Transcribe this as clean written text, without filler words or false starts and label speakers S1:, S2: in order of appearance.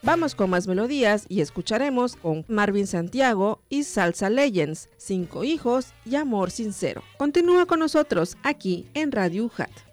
S1: Vamos con más melodías y escucharemos con Marvin Santiago y Salsa Legends, 5 hijos y amor sincero. Continúa con nosotros aquí en Radio UJAT.